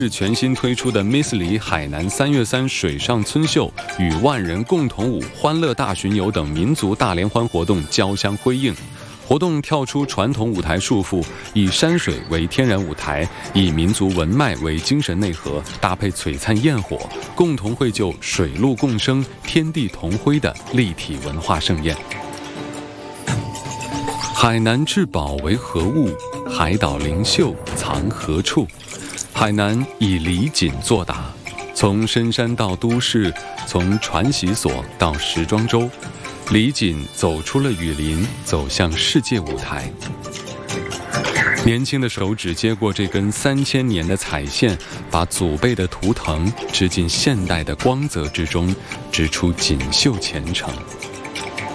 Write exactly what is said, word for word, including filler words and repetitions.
是全新推出的 Miss 里海南三月三水上村秀与万人共同舞、欢乐大巡游等民族大联欢活动交相辉映。活动跳出传统舞台束缚，以山水为天然舞台，以民族文脉为精神内核，搭配璀璨焰火，共同绘就水陆共生、天地同辉的立体文化盛宴。海南至宝为何物？海岛灵秀藏何处？海南以礼锦作答，从深山到都市，从传习所到时装周，礼锦走出了雨林，走向世界舞台。年轻的手指接过这根三千年的彩线，把祖辈的图腾织进现代的光泽之中，织出锦绣前程。